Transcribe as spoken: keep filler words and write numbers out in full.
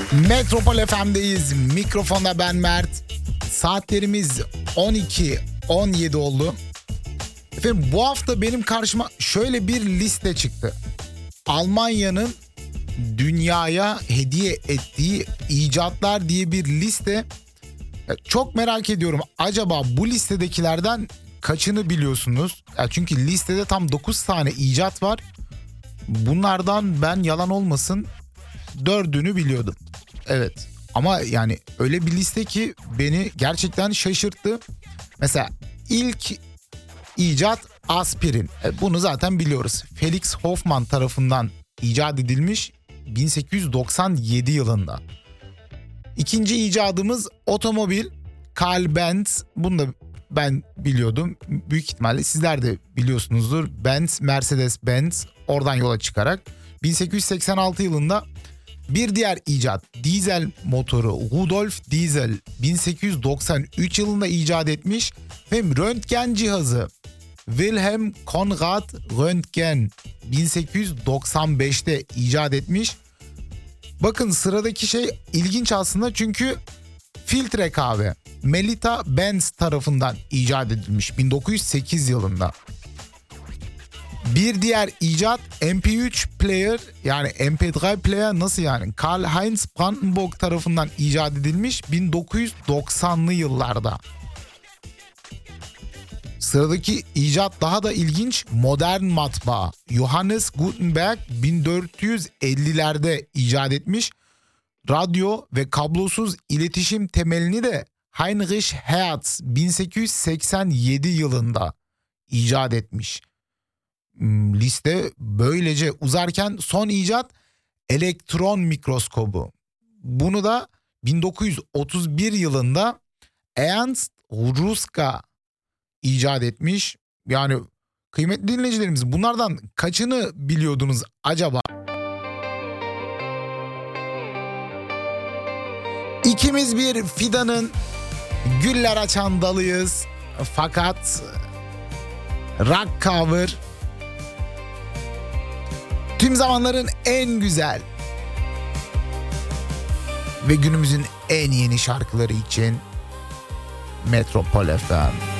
Metropol F M'deyiz. Mikrofonda ben Mert. Saatlerimiz on iki on yedi oldu. Efendim bu hafta benim karşıma şöyle bir liste çıktı. Almanya'nın dünyaya hediye ettiği icatlar diye bir liste. Çok merak ediyorum. Acaba bu listedekilerden kaçını biliyorsunuz? Çünkü listede tam dokuz tane icat var. Bunlardan ben yalan olmasın dördünü biliyordum. Evet ama yani öyle bir liste ki beni gerçekten şaşırttı. Mesela ilk icat aspirin. Bunu zaten biliyoruz. Felix Hoffmann tarafından icat edilmiş bin sekiz yüz doksan yedi yılında. İkinci icadımız otomobil. Carl Benz. Bunu da ben biliyordum. Büyük ihtimalle sizler de biliyorsunuzdur. Benz, Mercedes-Benz, oradan yola çıkarak bin sekiz yüz seksen altı yılında bir diğer icat dizel motoru Rudolf Diesel bin sekiz yüz doksan üç yılında icat etmiş ve röntgen cihazı Wilhelm Conrad Röntgen bin sekiz yüz doksan beşte icat etmiş. Bakın sıradaki şey ilginç aslında çünkü filtre kahve Melita Benz tarafından icat edilmiş bin dokuz yüz sekiz yılında. Bir diğer icat M P üç player yani M P üç player nasıl yani? Karl Heinz Brandenburg tarafından icat edilmiş bin dokuz yüz doksanlı yıllarda. Sıradaki icat daha da ilginç, modern matbaa. Johannes Gutenberg bin dört yüz ellilerde icat etmiş. Radyo ve kablosuz iletişim temelini de Heinrich Hertz bin sekiz yüz seksen yedi yılında icat etmiş. Liste böylece uzarken son icat elektron mikroskobu. Bunu da bin dokuz yüz otuz bir yılında Ernst Ruska icat etmiş. Yani kıymetli dinleyicilerimiz bunlardan kaçını biliyordunuz acaba? İkimiz bir fidanın güller açan dalıyız. Fakat rock cover tüm zamanların en güzel ve günümüzün en yeni şarkıları için Metropol F M.